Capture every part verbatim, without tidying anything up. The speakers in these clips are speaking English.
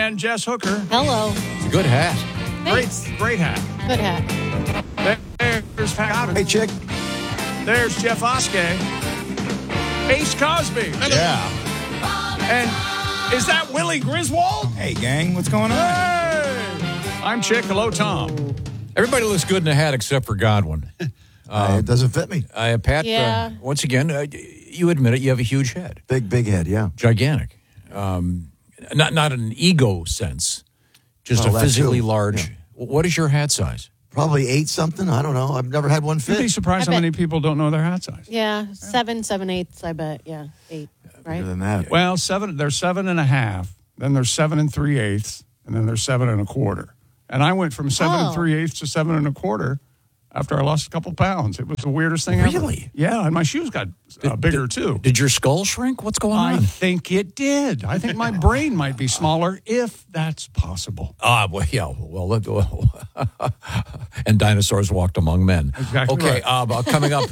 and Jess Hooker. Hello. It's a good hat. Great, great hat. Good hat. There, there's Pat. Hey, chick. There's Jeff Oskey. Ace Cosby. Yeah. And is that Willie Griswold? Hey, gang, what's going on? Hey! I'm Chick. Hello, Tom. Everybody looks good in the hat except for Godwin. Uh, it doesn't fit me. Uh, Pat, Yeah. uh, once again, uh, you admit it, you have a huge head. Big, big head, yeah. Gigantic. Um, not not in an ego sense, just Well, a that physically too. large. Yeah. What is your hat size? Probably eight something. I don't know. I've never had one You'd be fit. surprised I how bet- many people don't know their hat size. Yeah, seven, seven eighths, I bet. Yeah, eight, right? Bigger than that. Well, seven. There's seven and a half. Then there's seven and three eighths, and then there's seven and a quarter. And I went from seven Oh. and three eighths to seven and a quarter after I lost a couple pounds. It was the weirdest thing ever. Really? Yeah, and my shoes got uh, bigger too. Did your skull shrink? What's going I on? think it did. I think my brain might be smaller, if that's possible. Ah, well, yeah. Well, let- well and dinosaurs walked among men. Exactly Okay, right. uh, but coming up,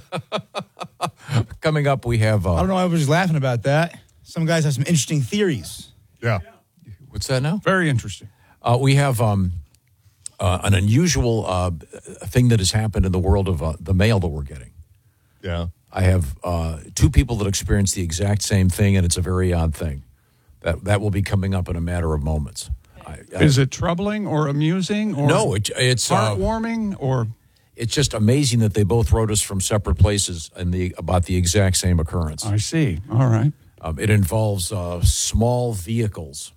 coming up, we have. I Uh, don't know. I was just laughing about that. Some guys have some interesting theories. Yeah. what's that now? Very interesting. Uh, we have um, uh, an unusual uh, thing that has happened in the world of uh, the mail that we're getting. Yeah. I have uh, two people that experienced the exact same thing, and it's a very odd thing. That that will be coming up in a matter of moments. I, I, Is it troubling or amusing or no, it, it's uh, heartwarming or it's just amazing that they both wrote us from separate places and the about the exact same occurrence. I see. All right. Um, it involves uh, small vehicles,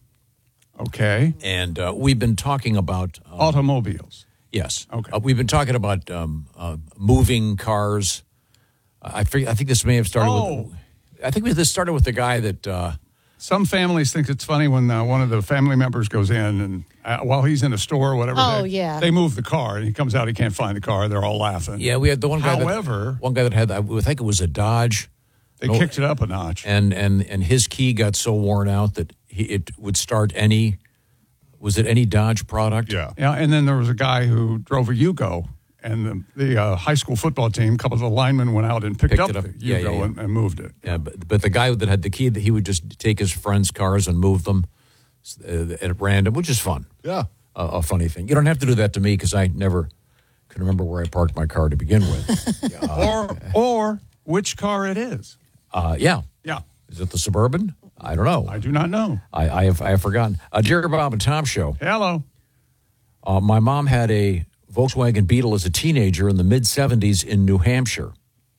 Okay. and uh, we've been talking about um, Automobiles. yes. Okay. Uh, we've been talking about um, uh, moving cars. I think I think this may have started Oh. with. I think this started with the guy that. Uh, Some families think it's funny when uh, one of the family members goes in and uh, while he's in a store or whatever, Oh, they, yeah. they move the car and he comes out, he can't find the car. They're all laughing. yeah, we had the one guy. However- that, one guy that had. I think it was a Dodge. They No. kicked it up a notch. and and and his key got so worn out that he, it would start any was it any Dodge product? Yeah. Yeah, and then there was a guy who drove a Yugo, and the, the uh, high school football team, a couple of the linemen went out and picked, Picked up, it up. the Yugo Yeah, yeah, yeah. And, and moved it. Yeah, but, but the guy that had the key, that he would just take his friends' cars and move them uh, at random, which is fun. Yeah. A, a funny thing. You don't have to do that to me because I never can remember where I parked my car to begin with. Or or which car it is. uh, yeah. Yeah, Is it the Suburban? I don't know. I do not know. I, I have I have forgotten. Uh, Dear Bob and Tom show. Hello. Uh, my mom had a Volkswagen Beetle as a teenager in the mid-seventies in New Hampshire.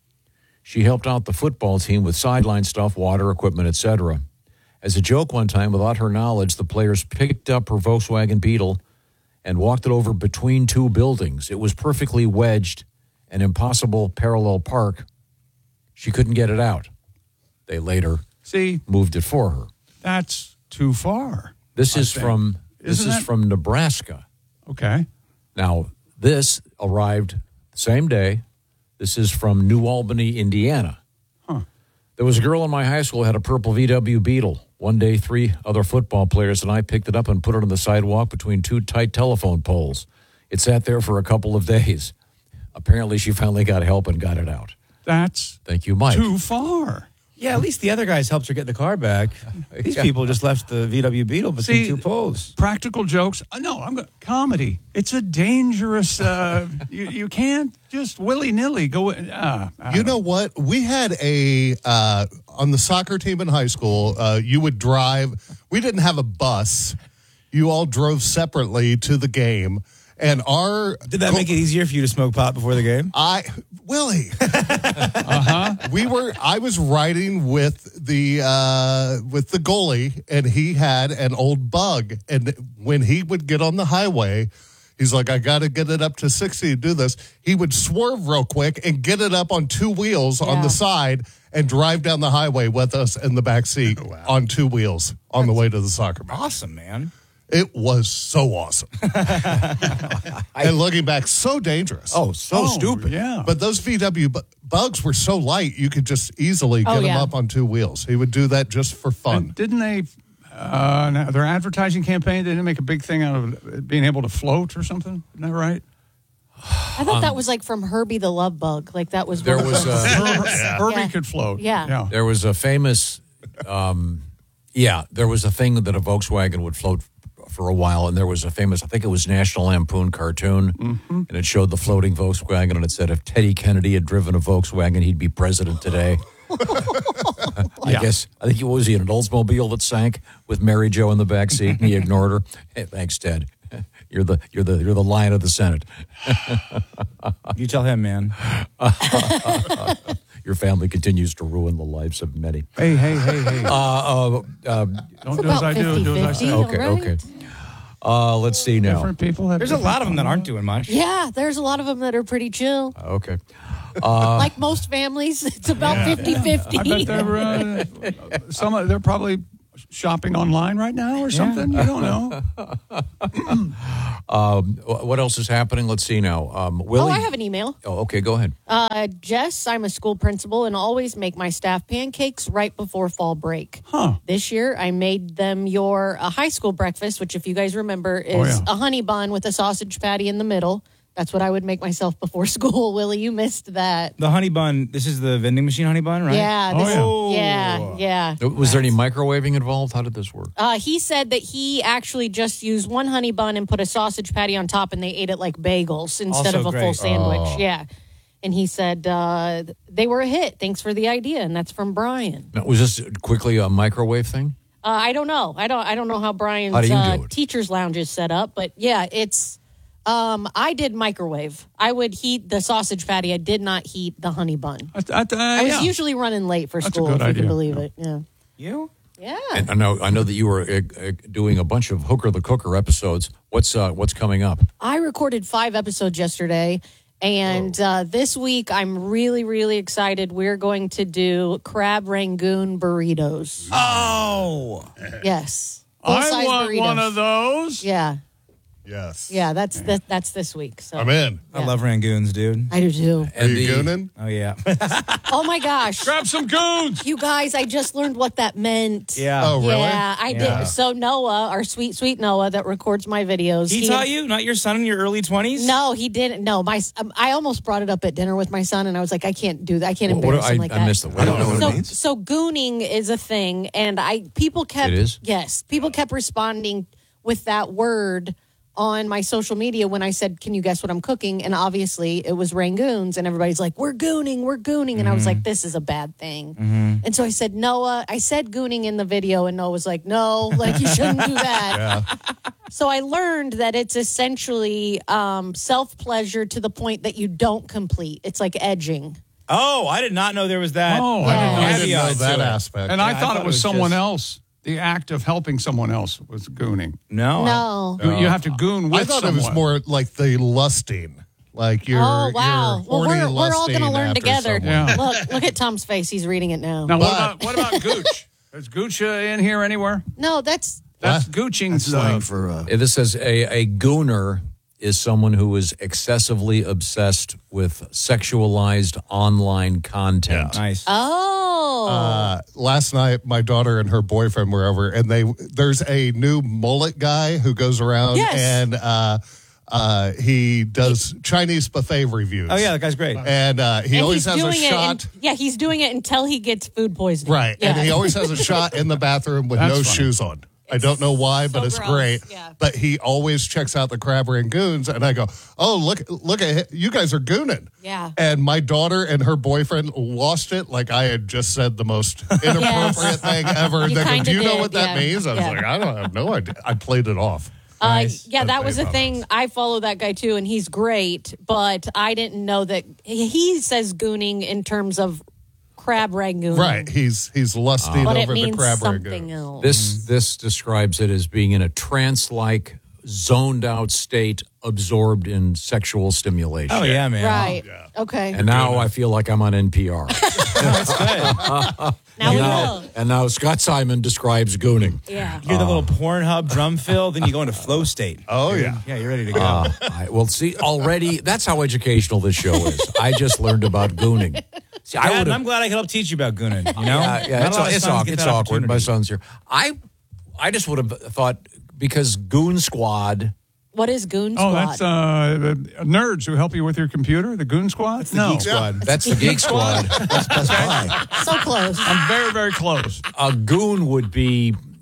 She helped out the football team with sideline stuff, water, equipment, et cetera. As a joke one time, without her knowledge, the players picked up her Volkswagen Beetle and walked it over between two buildings. It was perfectly wedged, an impossible parallel park. She couldn't get it out. They later See, moved it for her. that's too far. This I is think. from this Isn't is that- from Nebraska. Okay. Now, this arrived the same day. This is from New Albany, Indiana. Huh. There was a girl in my high school who had a purple V W Beetle. One day, three other football players and I picked it up and put it on the sidewalk between two tight telephone poles. It sat there for a couple of days. Apparently, she finally got help and got it out. That's Thank you, Mike. too far. Yeah, at least the other guys helped her get the car back. These Yeah. people just left the V W Beetle between See, two poles. Practical jokes. Uh, no, I'm going comedy. It's a dangerous. Uh, you, you can't just willy nilly go. in- Uh, I You don't know what? We had a uh, on the soccer team in high school. Uh, you would drive. We didn't have a bus. You all drove separately to the game, and our Did that make it easier for you to smoke pot before the game? I Willie. Uh-huh. We were. I was riding with the uh, with the goalie, and he had an old Bug. And when he would get on the highway, he's like, "I got to get it up to sixty to do this." He would swerve real quick and get it up on two wheels on Yeah. the side and drive down the highway with us in the back seat on two wheels on the way to the soccer match. Awesome, man. It was so awesome. And looking back, so dangerous. Oh, so Oh, stupid. Yeah. But those V W bu- bugs were so light, you could just easily Oh, get them yeah. up on two wheels. He would do that just for fun. And didn't they? Uh, now, their advertising campaign didn't make a big thing out of it being able to float or something. Isn't that right? I thought that was like from Herbie the Love Bug. Like that was There one of was those- uh, Herbie Yeah. could float. Yeah. Yeah. there was a famous um, Yeah, there was a thing that a Volkswagen would float for a while, and there was a famous, I think it was National Lampoon cartoon, Mm-hmm. and it showed the floating Volkswagen, and it said if Teddy Kennedy had driven a Volkswagen, he'd be president today. I Yeah. guess, I think he was he in an Oldsmobile that sank with Mary Jo in the back seat, and he ignored her. Hey, thanks, Ted. You're the you're the you're the lion of the Senate. You tell him, man. Your family continues to ruin the lives of many. Hey, hey, hey, hey. Uh, uh, uh, Don't do as I do, do as I say. okay, okay. Uh, let's see now. Different people have There's a different- lot of them that aren't doing much. Yeah, there's a lot of them that are pretty chill. Okay. Like most families, it's about fifty-fifty. I bet they're uh, some. of- They're probably shopping online right now or something. You don't know. Um, what else is happening? Let's see now. Um, Oh, Willie. I have an email. Oh, okay, go ahead. Uh, Jess, I'm a school principal and always make my staff pancakes right before fall break. Huh. This year, I made them your uh, high school breakfast, which, if you guys remember, is Oh, yeah. a honey bun with a sausage patty in the middle. That's what I would make myself before school. Willie, you missed that. The honey bun, this is the vending machine honey bun, right? Yeah. Oh, This, yeah. yeah. Yeah. Was there any microwaving involved? How did this work? Uh, he said that he actually just used one honey bun and put a sausage patty on top, and they ate it like bagels instead Also of a full great. sandwich. Yeah. And he said uh, they were a hit. Thanks for the idea. And that's from Brian. Now, was this quickly a microwave thing? Uh, I don't know. I don't. I don't know how Brian's How do you uh, do it? teacher's lounge is set up, but yeah, it's. Um, I did microwave. I would heat the sausage patty. I did not heat the honey bun. I, I, uh, I was yeah. usually running late for That's a school. good If you idea. can believe Yeah. it. Yeah. You? Yeah. And I know, I know that you were uh, uh, doing a bunch of Hooker the Cooker episodes. What's uh, what's coming up? I recorded five episodes yesterday, and uh, this week I'm really, really excited. We're going to do crab rangoon burritos. Oh. Yes, I Full-size want burritos. one of those. Yeah, Yes. yeah. That's that, that's this week. So I'm in. I love Rangoons, dude. I do too. Are you the- gooning? Oh, yeah. Oh my gosh, Grab some goons. you guys! I just learned what that meant. yeah. Oh, really? Yeah, I Yeah. did. So Noah, our sweet, sweet Noah, that records my videos. He taught you? Not your son in your early twenties? No, he didn't. No, my um, I almost brought it up at dinner with my son, and I was like, I can't do that. I can't What- what- embarrass him I, like I that. missed it. I don't know what so, it means. so gooning is a thing, and I people kept It is? yes, people kept responding with that word on my social media when I said, "Can you guess what I'm cooking?" And obviously, it was rangoons, and everybody's like, "We're gooning, we're gooning," and I was like, "This is a bad thing." And so I said, "Noah," I said gooning in the video, and Noah was like, "No, like you shouldn't do that." So I learned that it's essentially um, self pleasure to the point that you don't complete. It's like edging. Oh, I did not know there was that. Oh, I didn't know I didn't caveat know to that it. aspect. And I, Yeah, I thought thought it it was, was someone just- else. The act of helping someone else was gooning. No. No. You, you have to goon with I thought someone. it was more like the lusting. Like you're, Oh wow! you're Well, horny we're, we're all lusting going to learn after together. someone. Yeah. Look, look at Tom's face. He's reading it now. Now, what But- about what about gooch? Is gooch uh, in here anywhere? No, that's That's What? gooching That's slang stuff. for uh, Uh, This says a, a gooner is someone who is excessively obsessed with sexualized online content. Nice. oh. Uh, last night, my daughter and her boyfriend were over, and they there's a new mullet guy who goes around Yes. and uh, uh, he does Chinese buffet reviews. Oh, yeah, that guy's great. and uh, he and always he's has a doing it. shot. and- yeah, he's doing it until he gets food poisoning. Right, Yeah. and he always has a shot in the bathroom with That's no funny. shoes on. I don't know why, but so it's gross, great. yeah. But he always checks out the crab rangoons, and I go, "Oh, look, look at it. You guys are gooning." Yeah. And my daughter and her boyfriend lost it, like I had just said the most inappropriate thing ever. You They go, kinda "Do you know did, what that yeah. means?" I was Yeah. like, "I don't have no idea." I played it off. Uh, Nice. yeah, that But was they a love thing. us. I follow that guy too, and he's great. But I didn't know that he he says gooning in terms of crab rangoon. Right? He's he's lusting But it over the means crab something rangoon. else. This this describes it as being in a trance-like, zoned out state, absorbed in sexual stimulation. Oh, yeah, man. Right. Okay. And now I feel like I'm on N P R. That's good. now we now, will. and now Scott Simon describes gooning. Yeah. You hear the little Pornhub drum fill, then you go into flow state. Oh yeah. Yeah, you're ready to go. Uh, I, well, see, already that's how educational this show is. I just learned about gooning. See, I Dad, would and have. I'm glad I could help teach you about gooning. You know, Yeah, yeah, Not it's, a lot of it's, sons awkward. get it's that awkward. My opportunity. son's here. I, I just would have thought because Goon Squad. What is Goon Oh, Squad? that's uh, the nerds who help you with your computer, the Goon Squad? It's the no. Geek Squad. That's the Geek Squad. Best Buy. so close. I'm very, very close. A goon would be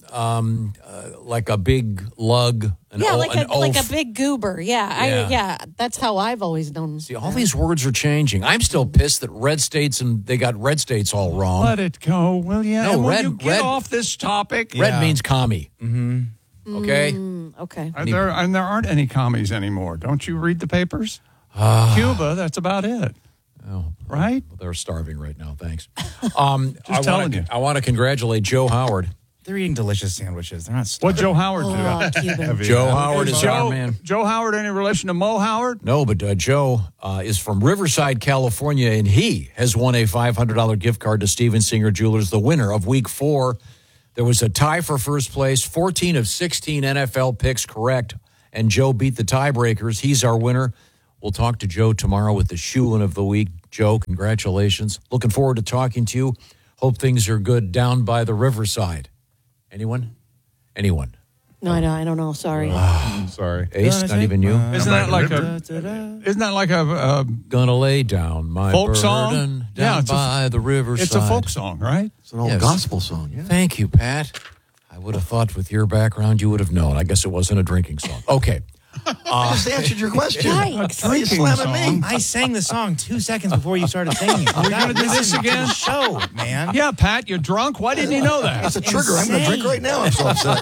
um, uh, like a big lug. An yeah, o- like an a like a oaf. big goober. Yeah, Yeah. I yeah. That's how I've always known. See, all these words are changing. I'm still pissed that red states and they got red states all wrong. Let it go, will you? No, and will red- you get red- off this topic? Red Yeah. means commie. Mm-hmm. Okay? Mm, okay. And there, and there aren't any commies anymore. Don't you read the papers? Ah. Cuba, that's about it. Oh, Right? well, they're starving right now. Thanks. Um, I telling wanna, you. I want to congratulate Joe Howard. They're eating delicious sandwiches. They're not. What Joe Howard do? Oh, Cuban. Joe Howard is our Joe, man. Joe Howard, any relation to Mo Howard? No, but uh, Joe uh, is from Riverside, California, and he has won a five hundred dollars gift card to Steven Singer Jewelers, the winner of week four. There was a tie for first place, fourteen of sixteen N F L picks correct, and Joe beat the tiebreakers. He's our winner. We'll talk to Joe tomorrow with the Shulin of the week. Joe, congratulations. Looking forward to talking to you. Hope things are good down by the Riverside. Anyone? Anyone? No, I don't. I don't know. Sorry. Sorry. Ace, not even you? Isn't that like a? Isn't that like a? a Gonna lay down my Folk burden song? down Yeah, it's a- by the riverside. it's a folk song, right? It's an old Yes. gospel song. Yeah. Thank you, Pat. I would have thought with your background you would have known. I guess it wasn't a drinking song. Okay. I just answered your question. Yikes. Why are you Drinking slamming me? song. I sang the song two seconds before you started singing. Are we gonna do this again? Show, man. Yeah, Pat, you're drunk. Why didn't you know It's that? a trigger. I'm going to drink right now. I'm so upset.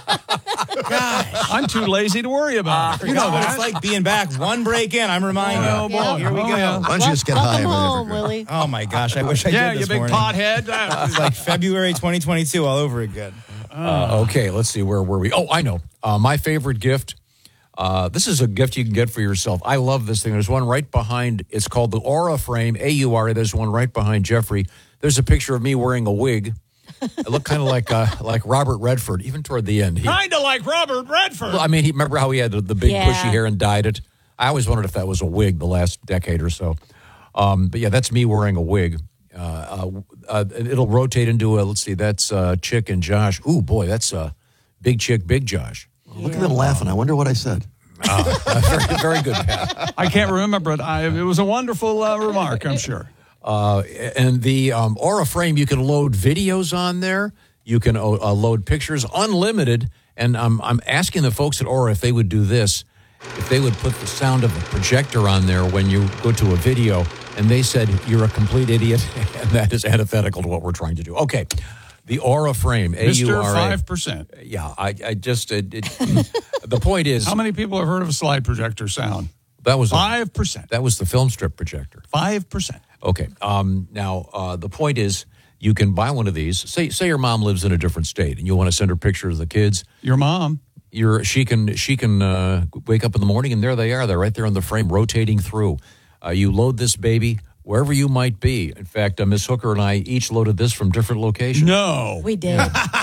Gosh. I'm too lazy to worry about it. You know what it's like being back one break in. I'm reminded. Oh, boy. Here we Oh, go. yeah. Why don't you just get high? Welcome and home, never- Willie. Oh my gosh! I wish I Yeah, did you this big morning. pothead. It's like February twenty twenty-two all over again. Uh, okay, let's see. Where were we? Oh, I know. Uh, my favorite gift. Uh, this is a gift you can get for yourself. I love this thing. There's one right behind. It's called the Aura Frame, A U R A. There's one right behind Jeffrey. There's a picture of me wearing a wig. I look kind of like uh, like Robert Redford, even toward the end. He, Kind of like Robert Redford. Well, I mean, he, remember how he had the, the big Yeah. bushy hair and dyed it? I always wondered if that was a wig the last decade or so. Um, but yeah, that's me wearing a wig. Uh, uh, uh, it'll rotate into a, let's see, that's uh, Chick and Josh. Ooh, boy, that's uh, Big Chick, Big Josh. Look at them laughing. I wonder what I said. Uh, very, very good, Pat. I can't remember, but I, it was a wonderful uh, remark, I'm sure. Uh, and the um, Aura Frame, you can load videos on there. You can uh, uh, load pictures, unlimited. And I'm I'm asking the folks at Aura if they would do this, if they would put the sound of a projector on there when you go to a video. And they said, you're a complete idiot, and that is antithetical to what we're trying to do. Okay, the Aura Frame, A U Mister R A. five percent. Yeah, I, I just, it, it, the point is, How many people have heard of a slide projector sound? that was a, five percent. that was the film strip projector. five percent. Okay. Um, now, uh, the point is, you can buy one of these. Say, say your mom lives in a different state, and you want to send her pictures of the kids. Your mom. You're, she can she can uh, wake up in the morning, and there they are. They're right there on the frame, rotating through. Uh, you load this baby wherever you might be. In fact, uh, Miss Hooker and I each loaded this from different locations. No. We did.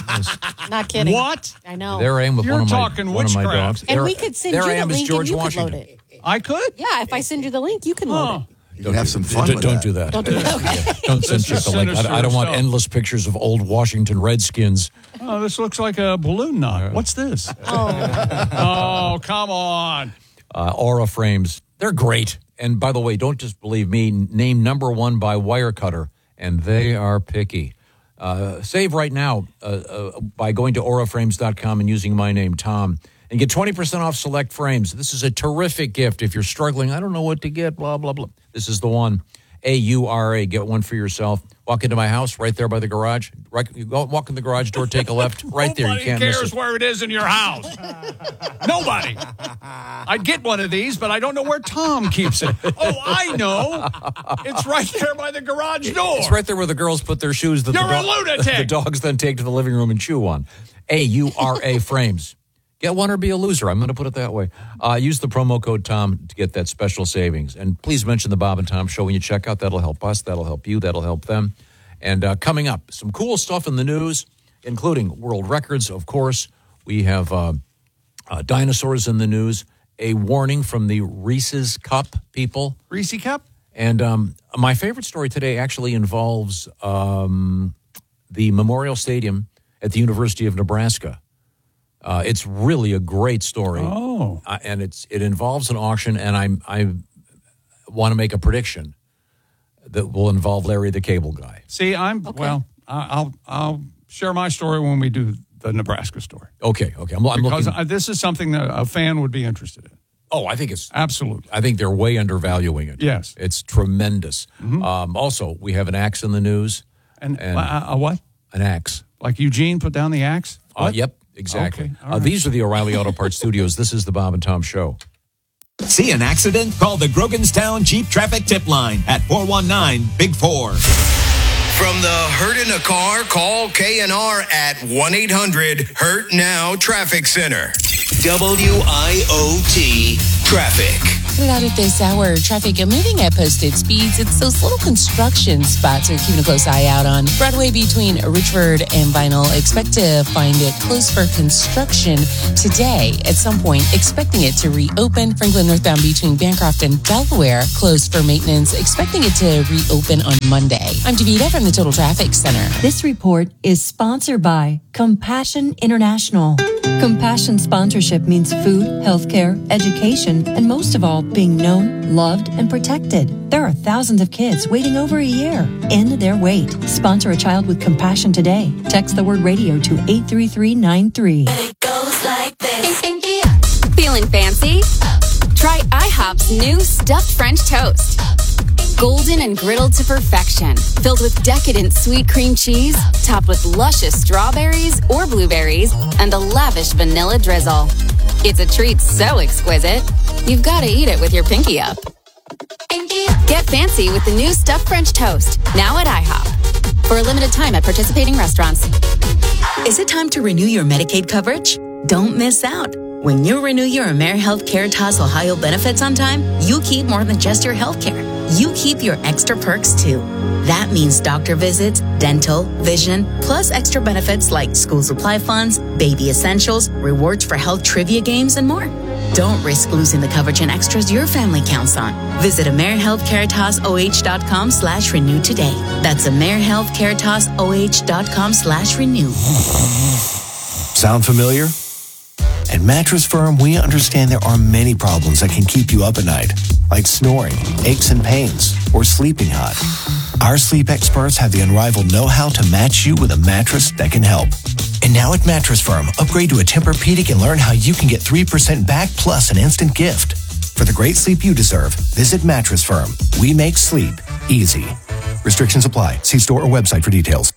Not kidding. What? I know. There I am with You're one of my talking one of my witchcraft. dogs. and There- we could send there you I the am as link George and you Washington. could load it. I could? Yeah, if I send you the link, you can load Oh. it. You can have some fun Don't, with don't that. do that. Don't do that. Okay. Don't send This is Chick the link. I, I don't want sinister endless pictures of old Washington Redskins. Oh, this looks like a balloon knot. What's this? Oh, come on. Uh, Aura frames. They're great. And by the way, don't just believe me. Name number one by Wirecutter, and they are picky. Uh, save right now uh, uh, by going to aura frames dot com and using my name, Tom, and get twenty percent off select frames. This is a terrific gift. If you're struggling, I don't know what to get, blah, blah, blah. This is the one. A U R A. Get one for yourself. Walk into my house right there by the garage. Right, you go walk in the garage door, take a left, right there. You Nobody can't miss cares it. where it is in your house. Nobody. I'd get one of these, but I don't know where Tom keeps it. Oh, I know. It's right there by the garage door. It's right there where the girls put their shoes that You're the, a lunatic. the dogs then take to the living room and chew on. A U R A frames. Get one or be a loser. I'm going to put it that way. Uh, use the promo code Tom to get that special savings. And please mention the Bob and Tom Show when you check out. That'll help us. That'll help you. That'll help them. And uh, coming up, some cool stuff in the news, including world records, of course. We have uh, uh, dinosaurs in the news. A warning from the Reese's Cup people. Reese Cup? And um, my favorite story today actually involves um, the Memorial Stadium at the University of Nebraska. Uh, it's really a great story. Oh. Uh, and it's it involves an auction, and I I want to make a prediction that will involve Larry the Cable Guy. See, I'm, well, I- I'll, I'll share my story when we do the Nebraska story. Okay, okay. I'm, I'm Because looking. I, this is something that a fan would be interested in. Oh, I think it's Absolutely. I think they're way undervaluing it. Yes. It's tremendous. Mm-hmm. Um, also, we have an axe in the news. And, And- uh, a what? An axe. Like Eugene put down the axe? Uh, What? yep, exactly. Okay, all Uh, right. these are the O'Reilly Auto Parts Studios. This is the Bob and Tom Show. See an accident? Call the Groganstown Jeep Traffic Tip Line at four one nine, big four. From the Hurt in a Car, call K N R at one eight hundred hurt now Traffic Center. W I O T Traffic. Put it out at this hour. Traffic moving at posted speeds. It's those little construction spots we're keeping a close eye out on. Broadway between Richford and Vinyl. Expect to find it closed for construction today at some point. Expecting it to reopen. Franklin northbound between Bancroft and Delaware closed for maintenance. Expecting it to reopen on Monday. I'm Davita from the Total Traffic Center. This report is sponsored by Compassion International. Compassion sponsorship means food, healthcare, education, and most of all, being known, loved, and protected. There are thousands of kids waiting over a year. End their wait. Sponsor a child with compassion today. Text the word radio to eight three three nine three. It goes like this. Feeling fancy? Try IHOP's new stuffed French toast. Golden and griddled to perfection, filled with decadent sweet cream cheese, topped with luscious strawberries or blueberries, and a lavish vanilla drizzle. It's a treat so exquisite, you've got to eat it with your pinky up. Get fancy with the new stuffed French toast, now at IHOP. For a limited time at participating restaurants. Is it time to renew your Medicaid coverage? Don't miss out. When you renew your AmeriHealth Caritas Ohio benefits on time, you keep more than just your health care. You keep your extra perks too. That means doctor visits, dental, vision, plus extra benefits like school supply funds, baby essentials, rewards for health trivia games, and more. Don't risk losing the coverage and extras your family counts on. Visit AmeriHealthCaritasOH.com slash renew today. That's AmeriHealthCaritasOH.com slash renew. Sound familiar? At Mattress Firm, we understand there are many problems that can keep you up at night, like snoring, aches and pains, or sleeping hot. Our sleep experts have the unrivaled know-how to match you with a mattress that can help. And now at Mattress Firm, upgrade to a Tempur-Pedic and learn how you can get three percent back plus an instant gift. For the great sleep you deserve, visit Mattress Firm. We make sleep easy. Restrictions apply. See store or website for details.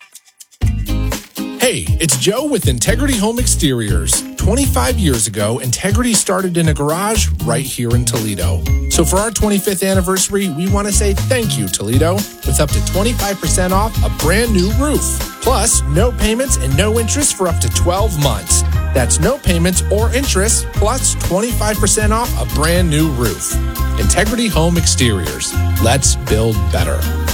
Hey, it's Joe with Integrity Home Exteriors. twenty-five years ago, Integrity started in a garage right here in Toledo. So for our twenty-fifth anniversary, we want to say thank you, Toledo, with up to twenty-five percent off a brand new roof. Plus, no payments and no interest for up to twelve months. That's no payments or interest, plus twenty-five percent off a brand new roof. Integrity Home Exteriors. Let's build better.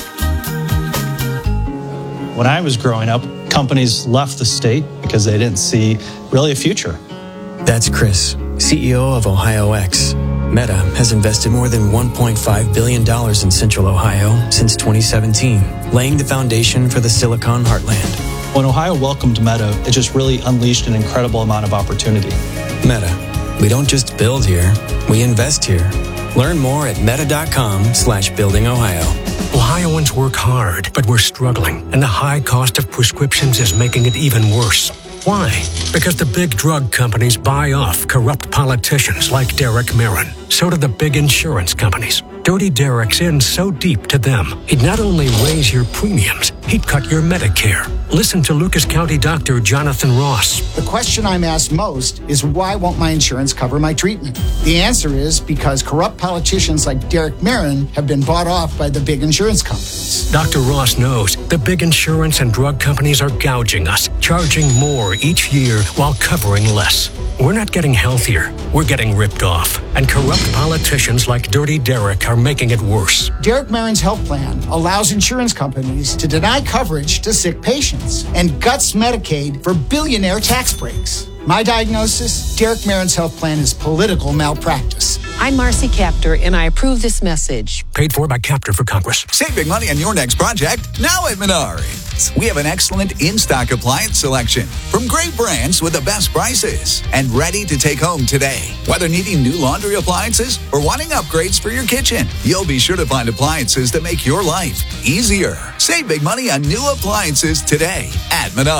When I was growing up, companies left the state because they didn't see really a future. That's Chris, C E O of OhioX. Meta has invested more than one point five billion dollars in Central Ohio since twenty seventeen, laying the foundation for the Silicon Heartland. When Ohio welcomed Meta, it just really unleashed an incredible amount of opportunity. Meta, we don't just build here, we invest here. Learn more at meta.com slash building Ohio. Ohioans work hard, but we're struggling, and the high cost of prescriptions is making it even worse. Why? Because the big drug companies buy off corrupt politicians like Derek Marin. So do the big insurance companies. Dirty Derek's in so deep to them, he'd not only raise your premiums, he'd cut your Medicare. Listen to Lucas County Doctor Jonathan Ross. The question I'm asked most is why won't my insurance cover my treatment? The answer is because corrupt politicians like Derek Marin have been bought off by the big insurance companies. Doctor Ross knows the big insurance and drug companies are gouging us, charging more each year while covering less. We're not getting healthier, we're getting ripped off. And corrupt politicians like Dirty Derek are making it worse. Derek Marin's health plan allows insurance companies to deny coverage to sick patients and guts Medicaid for billionaire tax breaks. My diagnosis, Derek Marin's health plan is political malpractice. I'm Marcy Captor, and I approve this message. Paid for by Captor for Congress. Save big money on your next project now at Menards. We have an excellent in-stock appliance selection from great brands with the best prices and ready to take home today. Whether needing new laundry appliances or wanting upgrades for your kitchen, you'll be sure to find appliances that make your life easier. Save big money on new appliances today at Menards.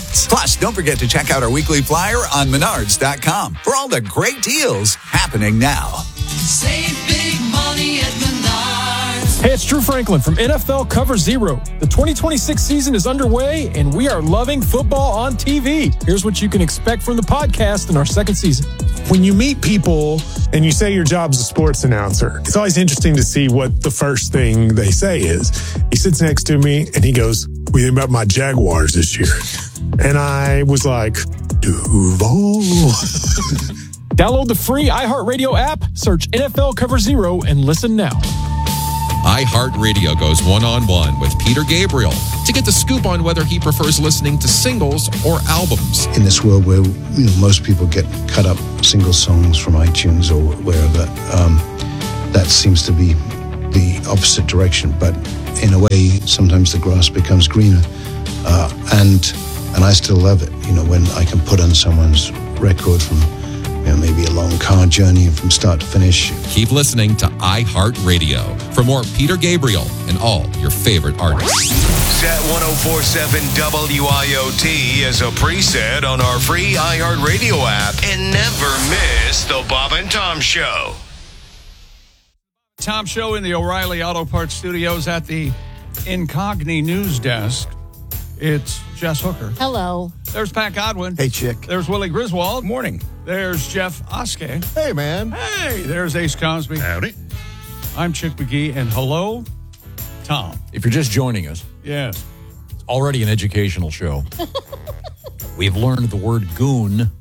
favorites. Plus, don't forget to check out our weekly flyer on menards dot com for all the great deals happening now. Save big money at Menards. Hey, it's Drew Franklin from N F L Cover Zero. The twenty twenty-six season is underway, and we are loving football on T V. Here's what you can expect from the podcast in our second season. When you meet people and you say your job's a sports announcer, it's always interesting to see what the first thing they say is. He sits next to me and he goes, "What do you think about my Jaguars this year?" And I was like, Duval. Download the free iHeartRadio app, search N F L Cover Zero, and listen now. iHeartRadio goes one-on-one with Peter Gabriel to get the scoop on whether he prefers listening to singles or albums. In this world where you know, most people get cut up single songs from iTunes or wherever, um, that seems to be the opposite direction. But in a way, sometimes the grass becomes greener. Uh, and and I still love it, you know, when I can put on someone's record from you know, maybe a long car journey from start to finish. Keep listening to iHeartRadio for more Peter Gabriel and all your favorite artists. Set ten forty-seven W I O T is a preset on our free iHeartRadio app, and never miss the Bob and Tom Show. Tom Show in the O'Reilly Auto Parts Studios at the Incogni News Desk. It's Jess Hooker. Hello. There's Pat Godwin. Hey, chick. There's Willie Griswold. Morning. There's Jeff Oskey. Hey, man. Hey, there's Ace Cosby. Howdy. I'm Chick McGee, and hello, Tom. If you're just joining us, Yes. it's already an educational show. We've learned the word goon.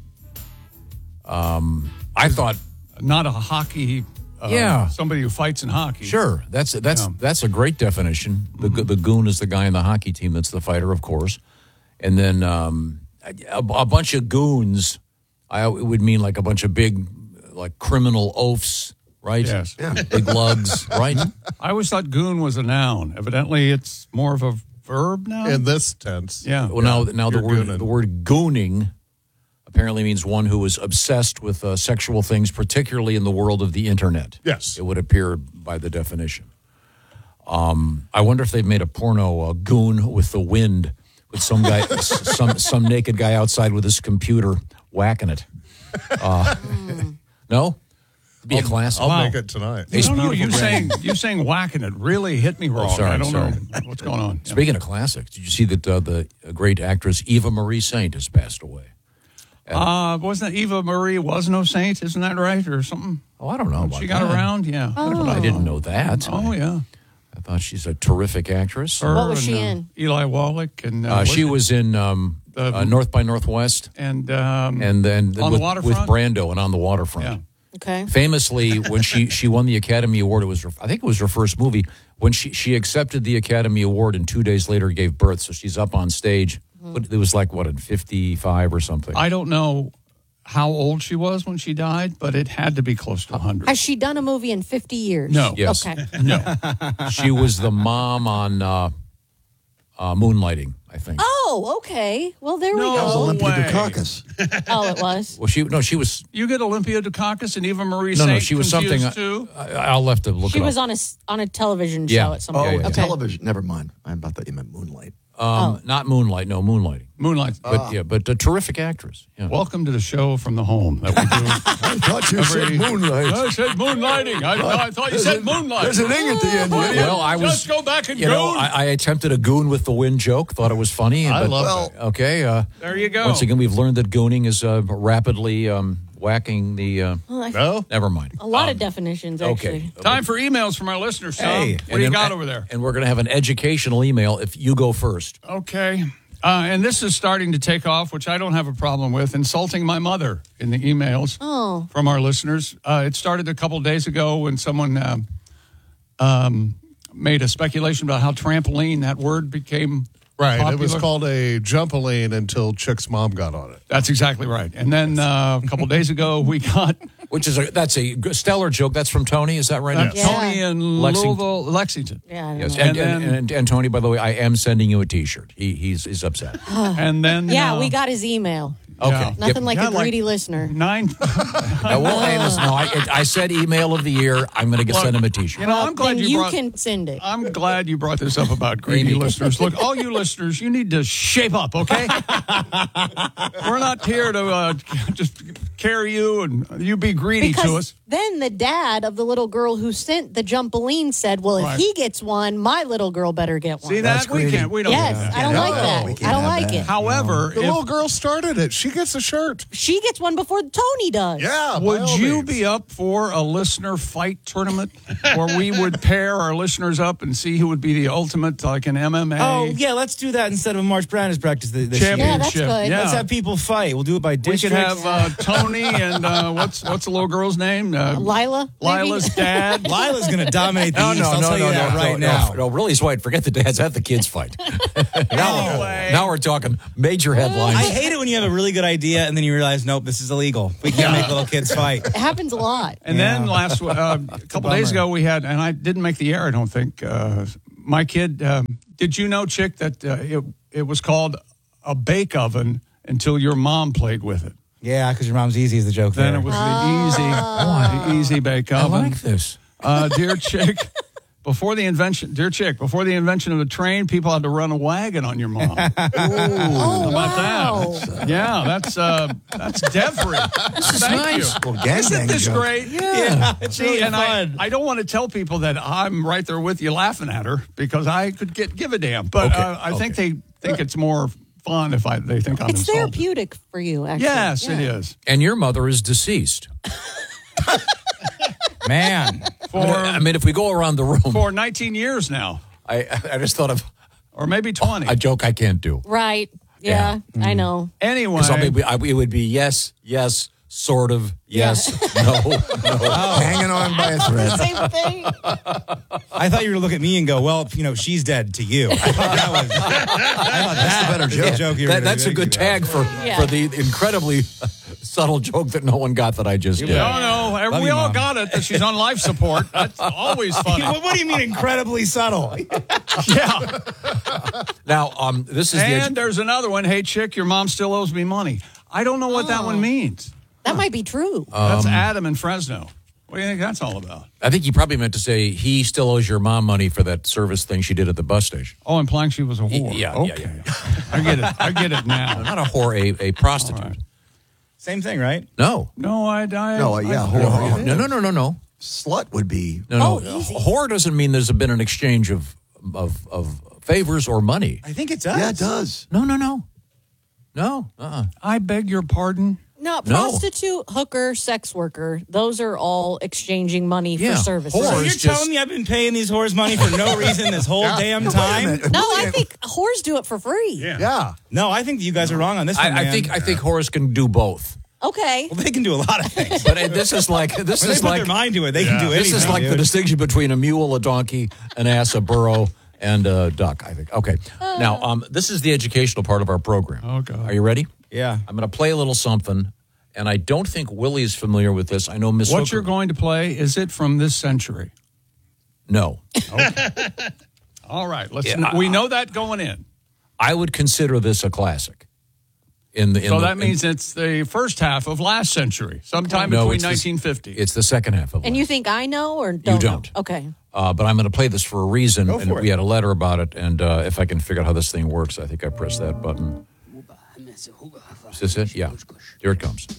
Um, I thought, Not a hockey. Uh, Yeah. Somebody who fights in hockey. sure, that's that's Yeah. that's a great definition. The the goon is the guy in the hockey team that's the fighter, of course, and then um, a, a bunch of goons. I it would mean like a bunch of big, like criminal oafs, right? Yes. Yeah. Big lugs, right? I always thought goon was a noun. Evidently, it's more of a verb now. In this tense. Yeah. Well, now now the You're word gooning. the word gooning apparently means one who is obsessed with uh, sexual things, particularly in the world of the internet. Yes. It would appear by the definition. Um, I wonder if they've made a porno uh, goon with the wind, with some guy, s- some some naked guy outside with his computer whacking it. Uh, no, It'd be a classic. I'll Wow. make it tonight. I don't know. You saying you saying whacking it really hit me wrong. Oh, sorry, I don't sorry. know what's going on. Yeah. Speaking of classics, did you see that uh, the great actress Eva Marie Saint has passed away? Uh, wasn't that Eva Marie was no saint? Isn't that right or something? Oh, I don't know. About She got that. around, yeah. Oh. I didn't know that. Oh yeah. I thought she's a terrific actress. Her What was and, she uh, in? Eli Wallach and uh, Uh, she what- was in um, The- uh, North by Northwest, and um, and then On the with, Waterfront? with Brando and On the Waterfront. Yeah. Okay. Famously, when she, she won the Academy Award, it was her, I think it was her first movie. When she, she accepted the Academy Award and two days later gave birth, so she's up on stage. But it was like what, in fifty-five or something. I don't know how old she was when she died, but it had to be close to one hundred. Has she done a movie in fifty years? No. Yes. Okay. No. She was the mom on uh, uh, Moonlighting, I think. Oh, okay. Well, there No. we That was go. Olympia way. Dukakis. Oh, it was. Well, she no, she was You get Olympia Dukakis and Eva Marie no, Saint no, she was something. confused too? I, I'll have to look She it was up. on a s- on a television Yeah. show at some Oh, point. yeah, yeah. Okay. television. Never mind. I thought you meant Moonlight. Um, Not Moonlight, no Moonlighting. Moonlight. But yeah, but a terrific actress. Yeah. Welcome to the show from the home that we do. I thought you Every- said Moonlight. I said moonlighting. I, I thought you said moonlight. There's an ing at the end. Well, Yeah. Well, I was. Just go back and you know, goon. I, I attempted a goon with the wind joke. Thought it was funny. I but, love Well, that. Okay. Uh, There you go. Once again, we've learned that gooning is uh, rapidly um, whacking the. Uh, Well, I- No? never mind. A lot of definitions, actually. Okay. Time for emails from our listeners, Tom. Hey, what and do you then- got over there? And we're going to have an educational email if you go first. Okay. Uh, and this is starting to take off, which I don't have a problem with, insulting my mother in the emails Oh. from our listeners. Uh, it started a couple days ago when someone um, um, made a speculation about how trampoline, that word became Right. popular. It was called a jumpaline until Chick's mom got on it. That's exactly right. And then uh, a couple days ago, we got Which is a that's a g- stellar joke. That's from Tony. Is that right? uh, Yeah. Tony in Lexington. Louisville, Lexington. Yeah, I don't Yes. know. And, And and, then- and, and Tony, by the way, I am sending you a T-shirt. He, he's he's upset. And then Yeah, uh, we got his email. Okay. Nothing like Yeah, a greedy listener. Nine. Now, well, Amos, no, I, I said email of the year. I'm going to Look, send him a T-shirt. You know, I'm glad then you you brought. can send it. I'm glad you brought this up about greedy Maybe. listeners. Look, all you listeners, you need to shape up, okay? We're not here to uh, just carry you and you be greedy because to us. then the dad of the little girl who sent the jumpaline said, well, if Right. he gets one, my little girl better get one. See that? We can't. We don't. Yes, do that. I don't No. like that. We I can't don't have like that. it. However, The if- little girl started it. She gets a shirt. She gets one before Tony does. Yeah. by would all you means. be up for a listener fight tournament where we would pair our listeners up and see who would be the ultimate, like an M M A Oh, yeah, let's do that instead of a March Madness practice th- this championship? year. Yeah, that's good. Yeah. Let's have people fight. We'll do it by We district. could have uh, Tony and uh, what's what's the little girl's name? Uh, Lila? maybe? Lila's dad. Lila's going to dominate the No, East. no, I'll no, tell no, you no, that no, right no, now. No, really, White, forget the dads. Have the kids fight. now, Anyway. now we're talking major headlines. I hate it when you have a really good idea and then you realize, nope, this is illegal. We can't make little kids fight. It happens a lot. And Yeah. then last uh, a couple days ago we had, and I didn't make the air. I don't think uh, my kid. Um, did you know, Chick, that uh, it it was called a bake oven until your mom played with it. Yeah, because your mom's easy is the joke Then there. it was the easy, the easy bake I oven. like this. Uh, dear Chick, before the invention, dear Chick, before the invention of the train, people had to run a wagon on your mom. Oh, How about wow. that? That's, yeah, that's uh, that's Devry. This is Thank nice. you. Well, gangbang Isn't this joke. great? Yeah, it's See, really and fun. I, I don't want to tell people that I'm right there with you laughing at her because I could get give a damn. But Okay, uh, I think okay. they think it's more fun if I they think I'm It's insulted. therapeutic for you, actually. Yes, Yeah. it is. And your mother is deceased. Man. For I mean, if we go around the room, for nineteen years now, I, I just thought of or maybe twenty. a joke I can't do. Right. Yeah, I know. Anyway, Because I mean, I, it would be yes, yes, sort of, yes, no, no. Hanging on by a thread. Same thing. I thought you were to look at me and go, well, you know, she's dead to you. I thought that was I thought that's the better joke. joke you were That, gonna that's a make good me about. tag for, Yeah. for the incredibly subtle joke that no one got that I just did. no, no, Love we you, all Mom. got it that she's on life support. That's always funny. What, what do you mean incredibly subtle? Yeah. Now, um, this is And the. there's another one. Hey, chick, your mom still owes me money. I don't know what that one means. That might be true. That's Adam in Fresno. What do you think that's all about? I think you probably meant to say he still owes your mom money for that service thing she did at the bus station. Oh, implying she was a whore. Yeah, yeah, okay. I get it. I get it now. Not a whore, a, a prostitute. All right. Same thing, right? No. No, I, I No, I, yeah, I, whore. No, no, no, no, no. Slut would be. No, no. Oh, easy. Whore doesn't mean there's been an exchange of, of, of favors or money. I think it does. Yeah, it does. No, no, no. No. Uh-uh. I beg your pardon. No, No. prostitute, hooker, sex worker, those are all exchanging money Yeah. for services. Whore So is you're just- telling me I've been paying these whores money for no reason this whole damn time? No, I think whores do it for free. Yeah. No, I think you guys are wrong on this one, I, I man. think I think Horace can do both. Okay. Well, they can do a lot of things. But uh, this is like this When they is put like their mind to it, they can do anything. this is like the dude. distinction between a mule, a donkey, an ass, a burro, and a duck. I think. Okay. Now, um, this is the educational part of our program. Oh, God. Are you ready? Yeah. I'm going to play a little something, and I don't think Willie's familiar with this. I know Miss. What Hooker- you're going to play, is it from this century? No, All right. Let's. Yeah, we I- know that going in. I would consider this a classic. In the in So the, that means it's the first half of last century, sometime No, between it's the- nineteen fifty. It's the second half of. And life. you think I know or don't? don't. Know? Okay. Uh, but I'm going to play this for a reason, Go and for we it. had a letter about it. And uh, if I can figure out how this thing works, I think I press that button. Is this it? Yeah. Here it comes.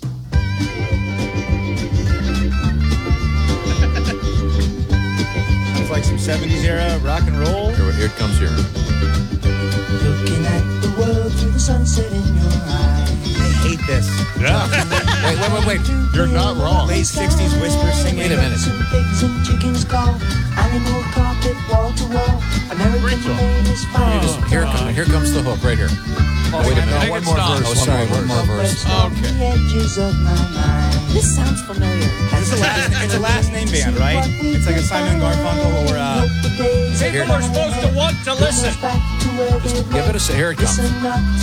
It's like some seventies era rock and roll. Here, here it comes here. Looking at the world through the sunset in your eyes. I hate this. Yeah. Wait, wait, wait, wait. You're not wrong. Late sixties whisper singing. Wait a minute. Some pigs and chickens call. Animal carpet wall to wall. American made is You fine. just, here, come, here comes the hook right here. Oh, wait a minute. Make one it more stop. verse. Oh, sorry. One more verse. Okay. The edges of my mind. This sounds familiar. It's a last, it's a last name band, right? It's like a Simon Garfunkel or uh, People are supposed to want to listen. Give it a se- here it comes. Listen up